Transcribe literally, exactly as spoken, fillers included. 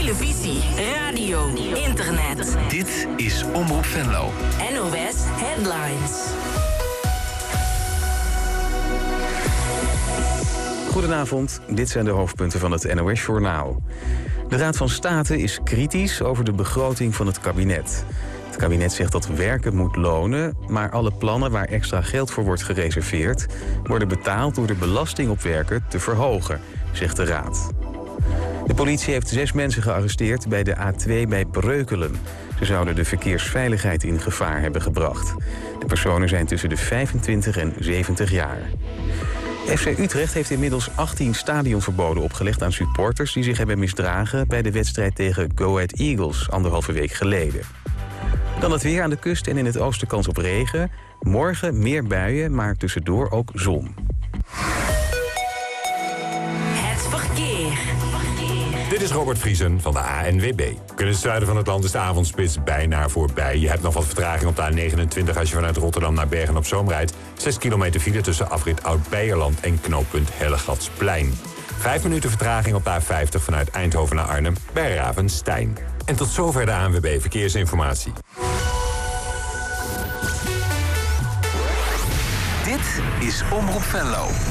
televisie, radio, internet. Dit is Omroep Venlo. N O S Headlines. Goedenavond, dit zijn de hoofdpunten van het N O S-journaal. De Raad van State is kritisch over de begroting van het kabinet. Het kabinet zegt dat werken moet lonen, maar alle plannen waar extra geld voor wordt gereserveerd worden betaald door de belasting op werken te verhogen, zegt de Raad. De politie heeft zes mensen gearresteerd bij de A twee bij Breukelen. Ze zouden de verkeersveiligheid in gevaar hebben gebracht. De personen zijn tussen de vijfentwintig en zeventig jaar. F C Utrecht heeft inmiddels achttien stadionverboden opgelegd aan supporters die zich hebben misdragen bij de wedstrijd tegen Go Ahead Eagles anderhalve week geleden. Dan het weer aan de kust en in het oosten kans op regen. Morgen meer buien, maar tussendoor ook zon. Het verkeer. Dit is Robert Vriesen van de A N W B. In het zuiden van het land is de avondspits bijna voorbij. Je hebt nog wat vertraging op de A negenentwintig als je vanuit Rotterdam naar Bergen op Zoom rijdt. zes kilometer file tussen afrit Oud-Beijerland en knooppunt Hellegatsplein. Vijf minuten vertraging op de A vijftig vanuit Eindhoven naar Arnhem bij Ravenstein. En tot zover de A N W B Verkeersinformatie. Dit is Omroep Venlo.